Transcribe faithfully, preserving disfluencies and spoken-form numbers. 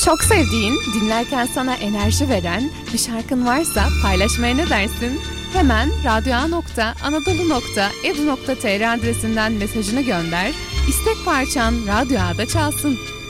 Çok sevdiğin, dinlerken sana enerji veren bir şarkın varsa paylaşmaya ne dersin? Hemen radyoa nokta anadolu nokta edu nokta tr adresinden mesajını gönder. İstek parçan Radyo A'da çalsın.